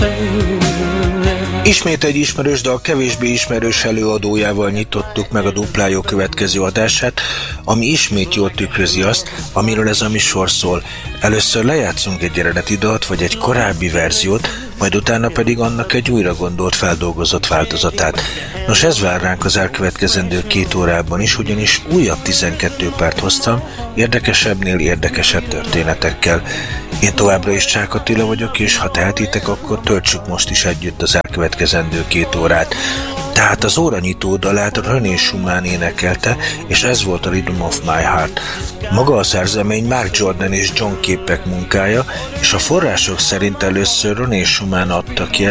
Ismét egy ismerős dal kevésbé ismerős előadójával nyitottuk meg a Duplájó következő adását, ami ismét jól tükrözi azt, amiről ez a műsor szól. Először lejátszunk egy eredeti dalt vagy egy korábbi verziót, majd utána pedig annak egy újra gondolt, feldolgozott változatát. Nos, ez vár ránk az elkövetkezendő 2 órában is, ugyanis újabb 12 párt hoztam, érdekesebbnél érdekesebb történetekkel. Én továbbra is Csák Attila vagyok, és ha tehetitek, akkor töltsük most is együtt az elkövetkezendő 2 órát. Tehát az óranyitó dalát René Schumann énekelte, és ez volt a Rhythm of My Heart. Maga a szerzemény Mark Jordan és John Capek munkája, és a források szerint először René Schumann adta ki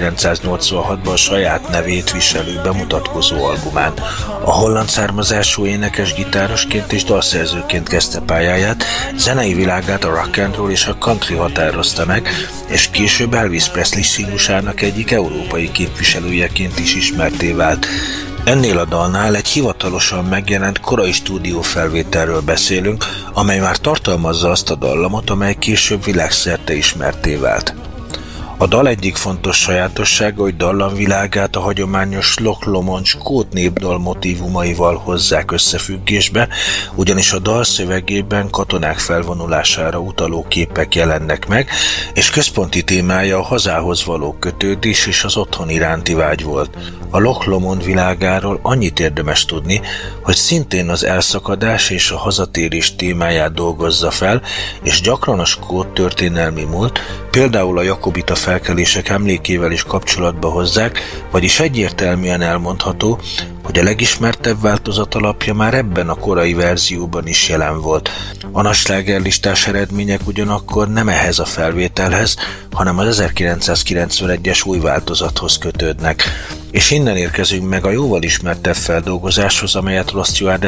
1986-ban saját nevét viselő bemutatkozó albumán. A holland származású énekes-gitárosként és dalszerzőként kezdte pályáját, zenei világát a rock and roll és a country határozta meg, és később Elvis Presley stílusának egyik európai képviselőjeként is ismertté vált. Ennél a dalnál egy hivatalosan megjelent korai stúdiófelvételről beszélünk, amely már tartalmazza azt a dallamot, amely később világszerte ismertté vált. A dal egyik fontos sajátossága, hogy dallamvilágát a hagyományos Loch Lomond skót népdal motívumaival hozzák összefüggésbe, ugyanis a dal szövegében katonák felvonulására utaló képek jelennek meg, és központi témája a hazához való kötődés és az otthon iránti vágy volt. A Loch Lomond világáról annyit érdemes tudni, hogy szintén az elszakadás és a hazatérés témáját dolgozza fel, és gyakran a skót történelmi múlt, például a jakobita felkelések emlékével is kapcsolatba hozzák, vagyis egyértelműen elmondható, hogy a legismertebb változat alapja már ebben a korai verzióban is jelen volt. A nagy slágerlistás eredmények ugyanakkor nem ehhez a felvételhez, hanem az 1991-es új változathoz kötődnek. És innen érkezünk meg a jóval ismertebb feldolgozáshoz, amelyet Rod Stewart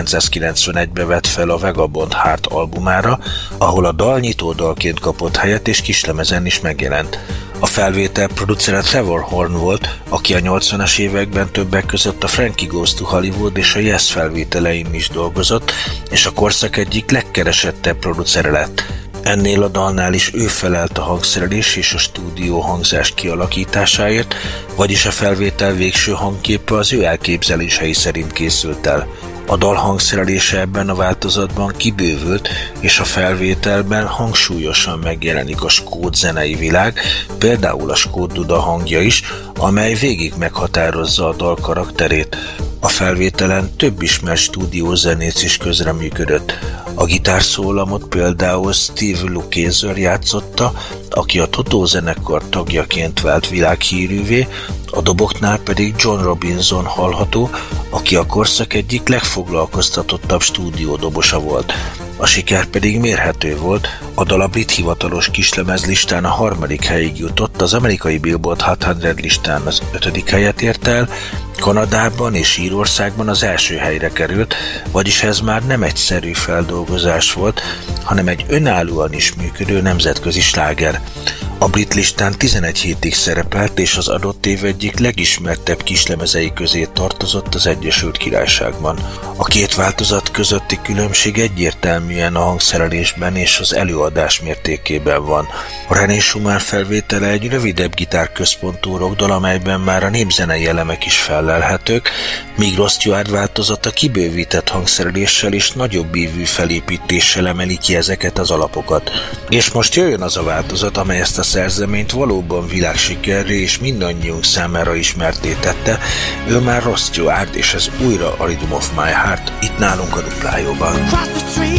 1991-ben vett fel a Vagabond Heart albumára, ahol a dal nyitódalként kapott helyet és kislemezen is megjelent. A felvétel producere Trevor Horn volt, aki a 80-as években többek között a Frankie Goes to Hollywood és a Yes felvételein is dolgozott, és a korszak egyik legkeresettebb producere lett. Ennél a dalnál is ő felelt a hangszerelés és a stúdió hangzás kialakításáért, vagyis a felvétel végső hangképe az ő elképzelései szerint készült el. A dal hangszerelése ebben a változatban kibővült, és a felvételben hangsúlyosan megjelenik a skót zenei világ, például a skót duda hangja is, amely végig meghatározza a dal karakterét. A felvételen több ismert stúdiózenész is közreműködött. A gitárszólamot például Steve Lukather játszotta, aki a Totó zenekar tagjaként vált világhírűvé, a doboknál pedig John Robinson hallható, aki a korszak egyik legfoglalkoztatottabb stúdiódobosa volt. A siker pedig mérhető volt, a dal a brit hivatalos kislemezlistán a 3. helyig jutott, az amerikai Billboard Hot 100 listán az 5. helyet ért el, Kanadában és Írországban az 1. helyre került, vagyis ez már nem egyszerű feldolgozás volt, hanem egy önállóan is működő nemzetközi sláger. A brit listán 11 hétig szerepelt, és az adott év egyik legismertebb kislemezei közé tartozott az Egyesült Királyságban. A két változat közötti különbség egyértelműen a hangszerelésben és az előadás mértékében van. A René Schumann felvétele egy rövidebb gitárközpontú rockdal, amelyben már a népzenei elemek is fellelhetők, míg Rod Stewart változata kibővített hangszereléssel és nagyobb ívű felépítéssel emeli ki ezeket az alapokat. És most jöjjön az a változat, amely ezt a szerzeményt valóban világsikerré és mindannyiunk számára ismertté tette. Ő már Rod Stewart, és ez újra a Rhythm of My Heart, itt nálunk a Duplájóban.